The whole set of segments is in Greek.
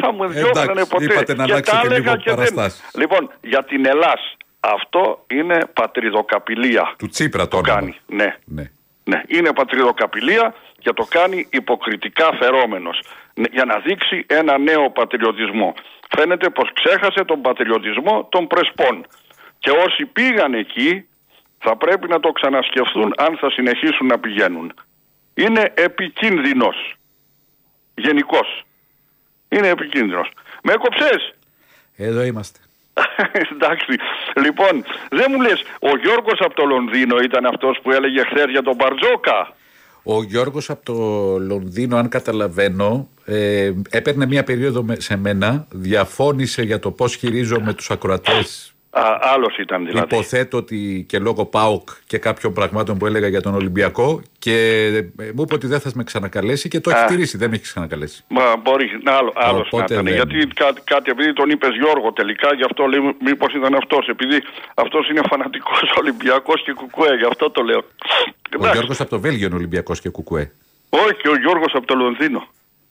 θα μου διώχνανε ποτέ. Είπατε να αλλάξετε λίγο παραστάσεις. Λοιπόν, για την Ελλάς, αυτό είναι πατριδοκαπηλεία. Του Τσίπρα το κάνει. Ναι, είναι πατριδοκαπηλεία και το κάνει υποκριτικά φερόμενος. Για να δείξει ένα νέο πατριωτισμό. Φαίνεται πως ξέχασε τον πατριωτισμό των Πρεσπών. Και όσοι πήγαν εκεί θα πρέπει να το ξανασκεφτούν αν θα συνεχίσουν να πηγαίνουν. Είναι επικίνδυνος. Γενικώς. Είναι επικίνδυνος. Με έκοψες. Εδώ είμαστε. Εντάξει. Λοιπόν, δεν μου λες, ο Γιώργος από το Λονδίνο ήταν αυτός που έλεγε χθες για τον Μπαρτζόκα. Ο Γιώργος από το Λονδίνο, αν καταλαβαίνω, έπαιρνε μια περίοδο σε μένα, διαφώνησε για το πώς χειρίζομαι τους ακροατές. Άλλος ήταν δηλαδή. Υποθέτω ότι και λόγω ΠΑΟΚ και κάποιων πραγμάτων που έλεγα για τον Ολυμπιακό, και μου είπε ότι δεν θα με ξανακαλέσει και το έχει τηρήσει, δεν με έχει ξανακαλέσει. Μα μπορεί, άλλος να ήταν. Γιατί κάτι, επειδή τον είπες Γιώργο τελικά, γι' αυτό λέει μήπως ήταν αυτός. Επειδή αυτός είναι φανατικός Ολυμπιακός και Κουκουέ, γι' αυτό το λέω. Ο Γιώργος από το Βέλγιο είναι Ολυμπιακός και Κουκουέ. Όχι, ο Γιώργος από το Λονδίνο.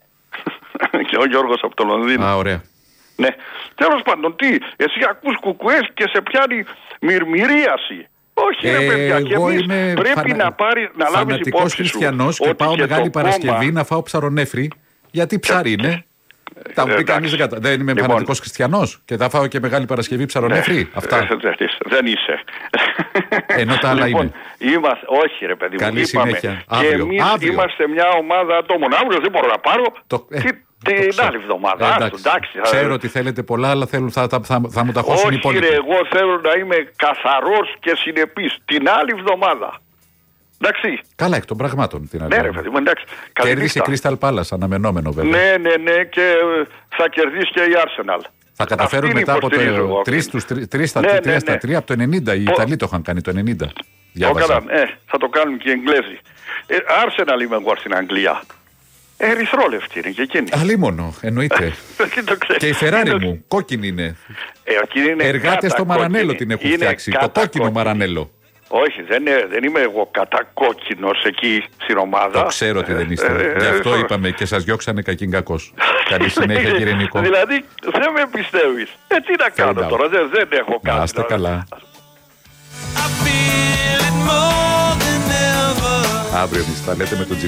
Και ο Γιώργος από το Λονδίνο. Ωραία. Ναι. Τέλος πάντων, τι, εσύ ακούς κουκουές και σε πιάνει μυρμηρίαση. Όχι, ρε παιδιά, και εμείς πρέπει να λάβεις φανατικός χριστιανός και πάω Μεγάλη Παρασκευή να φάω ψαρονέφρι. Γιατί ψάρι είναι. Θα μου πει κανείς δεν είμαι φανατικός χριστιανός και θα φάω και Μεγάλη Παρασκευή ψαρονέφρι. Αυτά. Δεν είσαι. Ενώ τα άλλα είναι. Όχι, ρε παιδί μου. Καλή συνέχεια. Και εμείς είμαστε μια ομάδα ατόμων. Αύριο δεν μπορώ να πάρω. Την άλλη εβδομάδα. Ξέρω ότι θέλετε πολλά, αλλά θα μου τα χώσουν οι υπόλοιποι. Όχι, εγώ θέλω να είμαι καθαρός και συνεπής. Την άλλη εβδομάδα. Εντάξει. Καλά, εκ των πραγμάτων την άλλη. Ναι, ρε παιδί μου, εντάξει. Κέρδισε η Crystal Palace, αναμενόμενο βέβαια. Ναι, και θα κερδίσει και η Arsenal. Θα καταφέρουν μετά από το 3 στα 3 από το 90. Οι Ιταλοί το είχαν κάνει το 90. Θα το κάνουν και οι Εγγλέζοι. Arsenal είμαι εγώ στην Αγγλία. Ερυθρόλευκη είναι και εκείνη. Αλίμονο, εννοείται. Και η Ferrari μου, κόκκινη είναι. Εργάτες στο Μαρανέλο την έχουν φτιάξει. Το κόκκινο Μαρανέλο. Όχι, δεν είμαι εγώ κατακόκκινος εκεί στην ομάδα. Το ξέρω ότι δεν είστε. Γι' αυτό είπαμε και σας διώξανε κακήν κακός. Καλή συνέχεια, κύριε Νικό. Δηλαδή δεν με πιστεύεις. Τι να κάνω τώρα, δεν έχω κάτι. Να είστε καλά. Αύριο εμείς θα λέτε με τον Τζιμ.